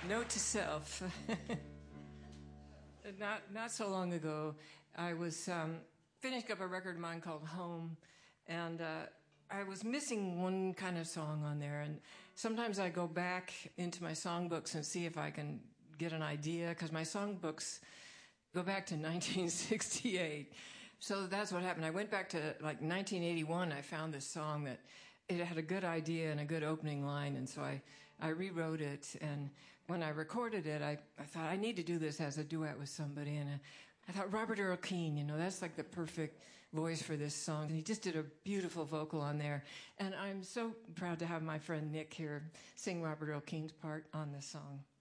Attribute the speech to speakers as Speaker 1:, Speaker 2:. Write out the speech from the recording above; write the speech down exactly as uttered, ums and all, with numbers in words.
Speaker 1: Note to self. not not so long ago, I was um, finishing up a record of mine called Home, and uh, I was missing one kind of song on there. And sometimes I go back into my songbooks and see if I can get an idea, because my songbooks go back to nineteen sixty-eight. So that's what happened. I went back to like nineteen eighty-one. I found this song that it had a good idea and a good opening line, and so I, I rewrote it. And when I recorded it, I, I thought, I need to do this as a duet with somebody. And I, I thought, Robert Earl Keen, you know, that's like the perfect voice for this song. And he just did a beautiful vocal on there. And I'm so proud to have my friend Nick here sing Robert Earl Keen's part on this song.